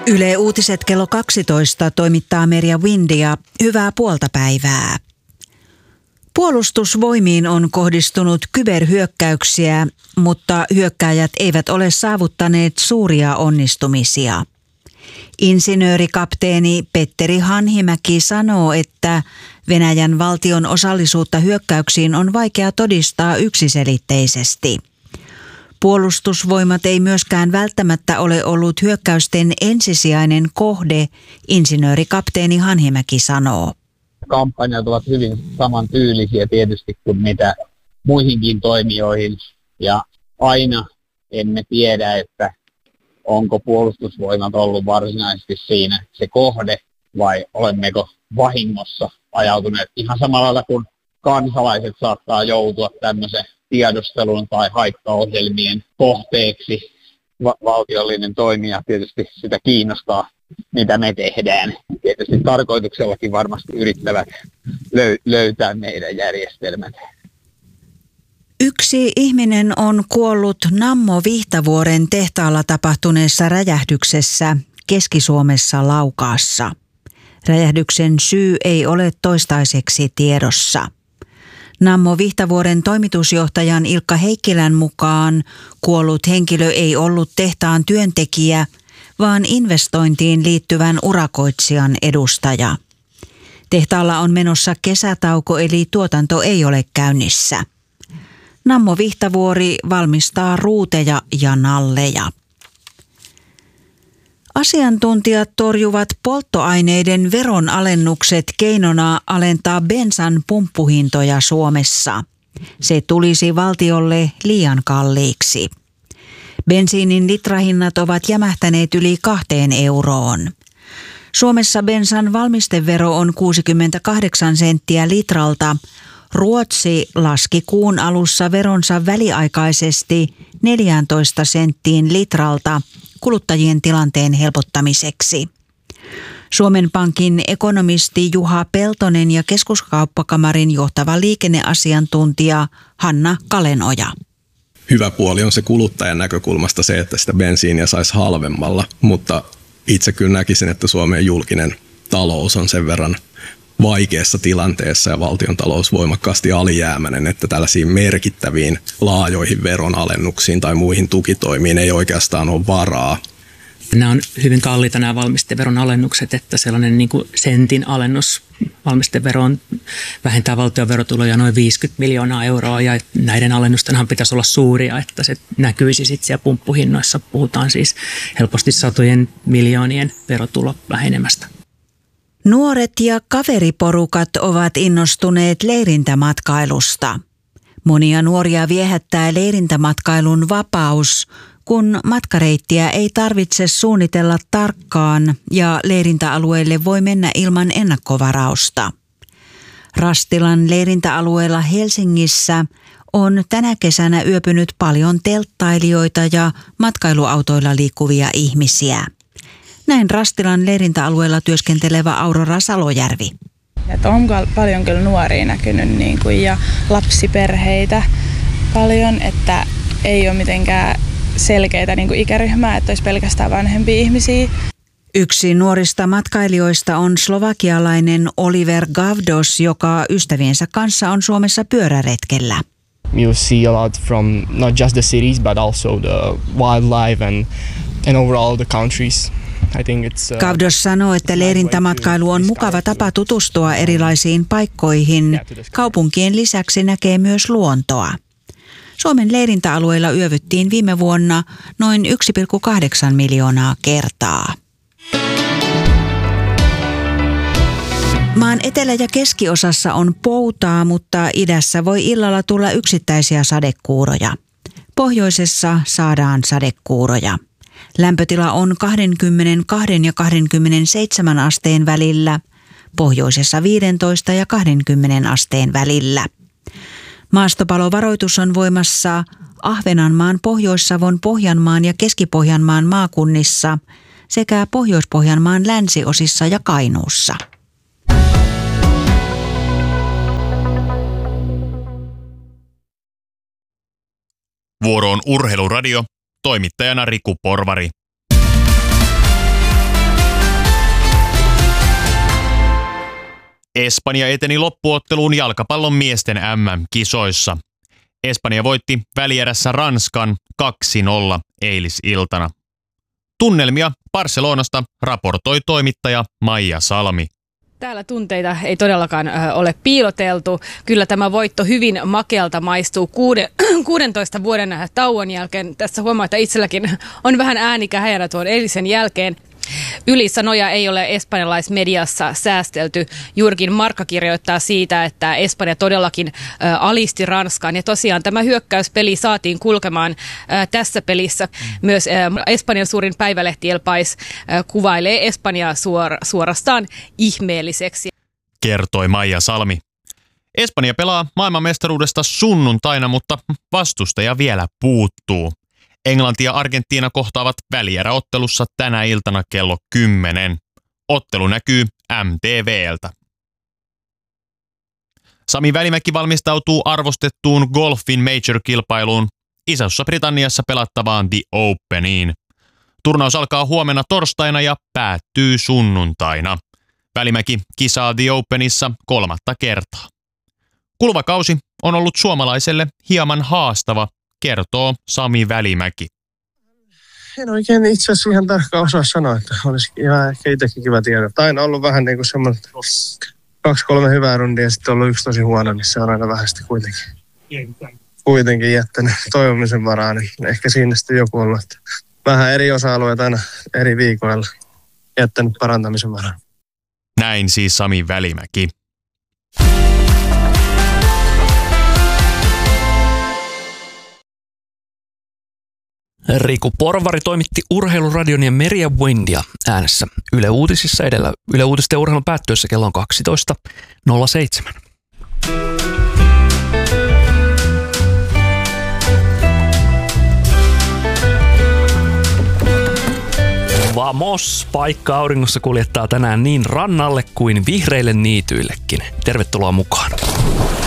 Yle Uutiset kello 12 toimittaa Merja Windia. Hyvää puolta päivää. Puolustusvoimiin on kohdistunut kyberhyökkäyksiä, mutta hyökkääjät eivät ole saavuttaneet suuria onnistumisia. Insinöörikapteeni Petteri Hanhimäki sanoo, että Venäjän valtion osallisuutta hyökkäyksiin on vaikea todistaa yksiselitteisesti. Puolustusvoimat ei myöskään välttämättä ole ollut hyökkäysten ensisijainen kohde, insinöörikapteeni Hanhimäki sanoo. Kampanjat ovat hyvin samantyylisiä tietysti kuin mitä muihinkin toimijoihin, ja aina emme tiedä, että onko puolustusvoimat ollut varsinaisesti siinä se kohde vai olemmeko vahingossa ajautuneet ihan samalla lailla kuin kansalaiset saattaa joutua tämmöisen tiedustelun tai haittaohjelmien kohteeksi. Valtiollinen toimija tietysti sitä kiinnostaa, mitä me tehdään. Tietysti tarkoituksellakin varmasti yrittävät löytää meidän järjestelmät. Yksi ihminen on kuollut Nammo Vihtavuoren tehtaalla tapahtuneessa räjähdyksessä Keski-Suomessa Laukaassa. Räjähdyksen syy ei ole toistaiseksi tiedossa. Nammo Vihtavuoren toimitusjohtajan Ilkka Heikkilän mukaan kuollut henkilö ei ollut tehtaan työntekijä, vaan investointiin liittyvän urakoitsijan edustaja. Tehtaalla on menossa kesätauko, eli tuotanto ei ole käynnissä. Nammo Vihtavuori valmistaa ruuteja ja nalleja. Asiantuntijat torjuvat polttoaineiden veronalennukset keinona alentaa bensan pumppuhintoja Suomessa. Se tulisi valtiolle liian kalliiksi. Bensiinin litrahinnat ovat jämähtäneet yli 2 euroon. Suomessa bensan valmistevero on 68 senttiä litralta. Ruotsi laski kuun alussa veronsa väliaikaisesti 14 senttiin litralta kuluttajien tilanteen helpottamiseksi. Suomen Pankin ekonomisti Juha Peltonen ja Keskuskauppakamarin johtava liikenneasiantuntija Hanna Kalenoja. Hyvä puoli on se kuluttajan näkökulmasta se, että sitä bensiiniä saisi halvemmalla, mutta itse kyllä näkisin, että Suomen julkinen talous on sen verran vaikeassa tilanteessa ja valtiontalous voimakkaasti alijäämäinen, että tällaisiin merkittäviin laajoihin veronalennuksiin tai muihin tukitoimiin ei oikeastaan ole varaa. Nämä on hyvin kalliita nämä valmisteveron alennukset, että sellainen niin kuin sentin alennus valmisteveroon vähentää valtion verotuloja noin 50 miljoonaa euroa ja näiden alennustenhan pitäisi olla suuria, että se näkyisi sitten siellä pumppuhinnoissa. Puhutaan siis helposti satojen miljoonien verotulo vähenemästä. Nuoret ja kaveriporukat ovat innostuneet leirintämatkailusta. Monia nuoria viehättää leirintämatkailun vapaus, kun matkareittiä ei tarvitse suunnitella tarkkaan ja leirintäalueelle voi mennä ilman ennakkovarausta. Rastilan leirintäalueella Helsingissä on tänä kesänä yöpynyt paljon telttailijoita ja matkailuautoilla liikkuvia ihmisiä. Näin Rastilan leirintäalueella työskentelevä Aurora Salojärvi. Että on paljon kyllä nuoria näkynyt ja lapsiperheitä paljon, että ei ole mitenkään selkeitä ikäryhmää, että olisi pelkästään vanhempia ihmisiä. Yksi nuorista matkailijoista on slovakialainen Oliver Gavdos, joka ystäviensä kanssa on Suomessa pyöräretkellä. You see a lot from not just the cities but also the wildlife and overall the countries. Gavdos sanoo, että leirintämatkailu on mukava tapa tutustua erilaisiin paikkoihin. Kaupunkien lisäksi näkee myös luontoa. Suomen leirintäalueilla yövyttiin viime vuonna noin 1,8 miljoonaa kertaa. Maan etelä- ja keskiosassa on poutaa, mutta idässä voi illalla tulla yksittäisiä sadekuuroja. Pohjoisessa saadaan sadekuuroja. Lämpötila on 22 ja 27 asteen välillä, pohjoisessa 15 ja 20 asteen välillä. Maastopalovaroitus on voimassa Ahvenanmaan, Pohjois-Savon, Pohjanmaan ja Keski-Pohjanmaan maakunnissa sekä Pohjois-Pohjanmaan länsiosissa ja Kainuussa. Vuoroon Urheiluradio, toimittajana Riku Porvari. Espanja eteni loppuotteluun jalkapallon miesten MM-kisoissa. Espanja voitti välierässä Ranskan 2-0 eilisiltana. Tunnelmia Barcelonasta raportoi toimittaja Maija Salmi. Täällä tunteita ei todellakaan ole piiloteltu. Kyllä tämä voitto hyvin makealta maistuu 16 vuoden tauon jälkeen. Tässä huomaa, että itselläkin on vähän ääni kähäjänä tuon eilisen jälkeen. Ylisanoja ei ole espanjalaismediassa säästelty. Juurikin Marca kirjoittaa siitä, että Espanja todellakin alisti Ranskaan. Ja tosiaan tämä hyökkäyspeli saatiin kulkemaan tässä pelissä. Myös Espanjan suurin päivälehti El País kuvailee Espanjaa suorastaan ihmeelliseksi. Kertoi Maija Salmi. Espanja pelaa maailmanmestaruudesta sunnuntaina, mutta vastustaja vielä puuttuu. Englanti ja Argentiina kohtaavat välieräottelussa tänä iltana kello 10. Ottelu näkyy MTV:ltä. Sami Välimäki valmistautuu arvostettuun golfin major-kilpailuun Isossa Britanniassa pelattavaan The Openiin. Turnaus alkaa huomenna torstaina ja päättyy sunnuntaina. Välimäki kisaa The Openissa 3. kertaa. Kuluva kausi on ollut suomalaiselle hieman haastava, kertoo Sami Välimäki. En oikein itse asiassa ihan tarkkaan osaa sanoa, että olisi ihan ehkä itsekin kiva tiedä. Aina ollut vähän niin kuin semmoinen 2-3 hyvää rundia ja sitten ollut yksi tosi huono, niin se on aina vähän sitten kuitenkin jättänyt toivomisen varaa. Niin ehkä siinä sitten joku ollut, että vähän eri osa-alueet aina eri viikoilla jättänyt parantamisen varaa. Näin siis Sami Välimäki. Riku Porvari toimitti Urheiluradion ja Merja Windia äänessä Yle Uutisissa edellä. Yle Uutisten urheilun päättyessä kello on 12.07. Vamos! Paikka auringossa kuljettaa tänään niin rannalle kuin vihreille niityillekin. Tervetuloa mukaan!